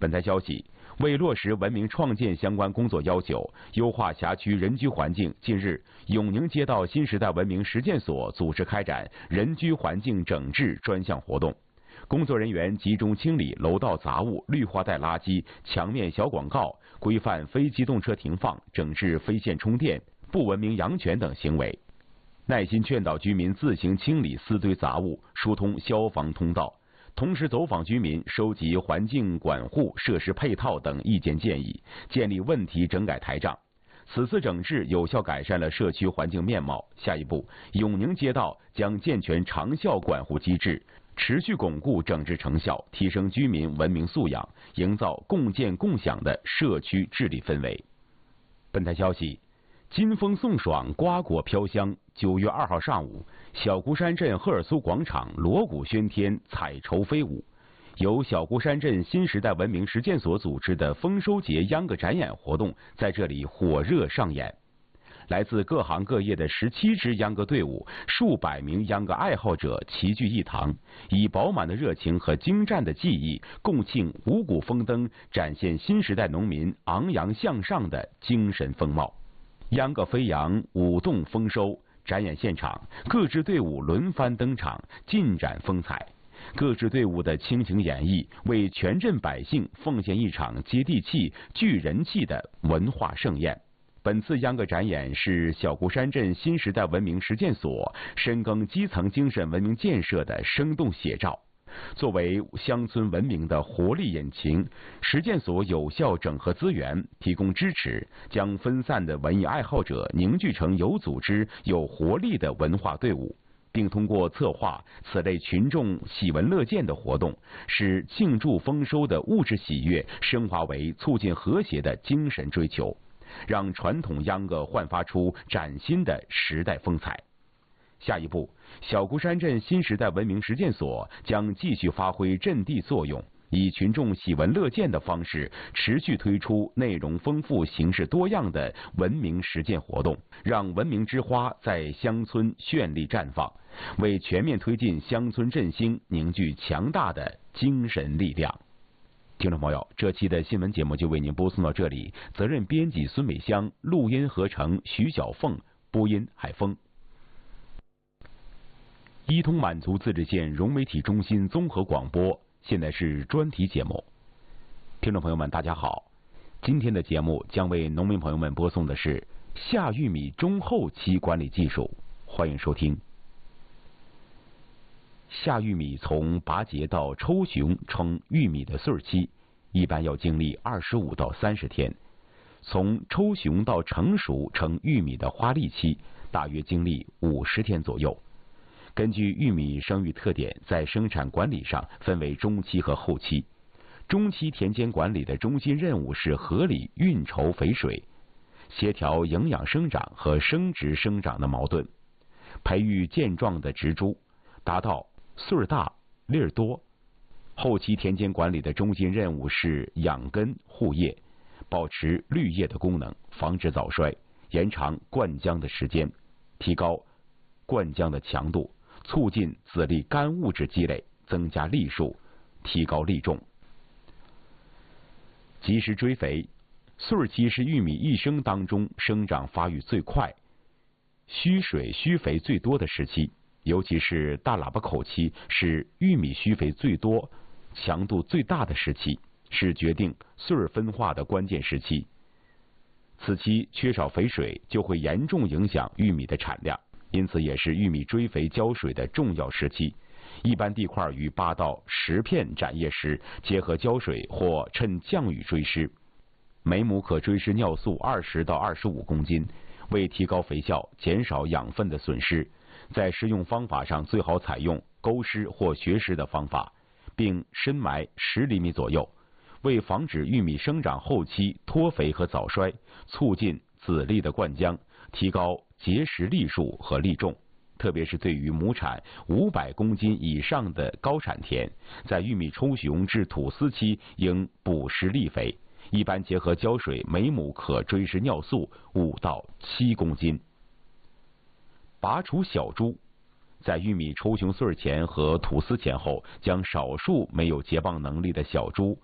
本台消息，为落实文明创建相关工作要求，优化辖区人居环境，近日，永宁街道新时代文明实践所组织开展人居环境整治专项活动。工作人员集中清理楼道杂物、绿化带垃圾、墙面小广告，规范非机动车停放，整治非线充电、不文明养犬等行为。耐心劝导居民自行清理私堆杂物，疏通消防通道。同时走访居民，收集环境管护、设施配套等意见建议，建立问题整改台账。此次整治有效改善了社区环境面貌。下一步，永宁街道将健全长效管护机制，持续巩固整治成效，提升居民文明素养，营造共建共享的社区治理氛围。本台消息，金风送爽，瓜果飘香。9月2号上午，小孤山镇赫尔苏广场锣鼓喧天，彩绸飞舞。由小孤山镇新时代文明实践所组织的丰收节秧歌展演活动在这里火热上演。来自各行各业的17支秧歌队伍，数百名秧歌爱好者齐聚一堂，以饱满的热情和精湛的技艺，共庆五谷丰登，展现新时代农民昂扬向上的精神风貌。秧歌飞扬，舞动丰收。展演现场，各支队伍轮番登场，尽展风采。各支队伍的倾情演绎，为全镇百姓奉献一场接地气、聚人气的文化盛宴。本次秧歌展演是小孤山镇新时代文明实践所深耕基层精神文明建设的生动写照。作为乡村文明的活力引擎，实践所有效整合资源，提供支持，将分散的文艺爱好者凝聚成有组织、有活力的文化队伍，并通过策划此类群众喜闻乐见的活动，使庆祝丰收的物质喜悦升华为促进和谐的精神追求，让传统秧歌焕发出崭新的时代风采。下一步，小孤山镇新时代文明实践所将继续发挥阵地作用，以群众喜闻乐见的方式，持续推出内容丰富、形式多样的文明实践活动，让文明之花在乡村绚丽绽放，为全面推进乡村振兴凝聚强大的精神力量。听众朋友，这期的新闻节目就为您播送到这里，责任编辑孙美香，录音合成徐小凤，播音海峰。伊通满族自治县融媒体中心综合广播，现在是专题节目。听众朋友们，大家好，今天的节目将为农民朋友们播送的是夏玉米中后期管理技术，欢迎收听。夏玉米从拔节到抽熊称玉米的穗期，一般要经历25到30天；从抽熊到成熟称玉米的花粒期，大约经历50天左右。根据玉米生育特点，在生产管理上分为中期和后期。中期田间管理的中心任务是合理运筹肥水，协调营养生长和生殖生长的矛盾，培育健壮的植株，达到穗大粒多。后期田间管理的中心任务是养根护叶，保持绿叶的功能，防止早衰，延长灌浆的时间，提高灌浆的强度，促进籽粒干物质积累，增加粒数，提高粒重。及时追肥，穗期是玉米一生当中生长发育最快、需水需肥最多的时期，尤其是大喇叭口期是玉米需肥最多、强度最大的时期，是决定穗分化的关键时期。此期缺少肥水，就会严重影响玉米的产量，因此也是玉米追肥浇水的重要时期。一般地块于8到10片展叶时，结合浇水或趁降雨追施。每亩可追施尿素20到25公斤。为提高肥效，减少养分的损失，在施用方法上最好采用沟施或学施的方法，并深埋10厘米左右。为防止玉米生长后期脱肥和早衰，促进籽粒的灌浆，提高结实粒数和粒重。特别是对于亩产500公斤以上的高产田，在玉米抽熊至吐丝期应补施粒肥，一般结合浇水，每亩可追施尿素5到7公斤。拔除小株，在玉米抽熊穗前和吐丝前后，将少数没有结棒能力的小株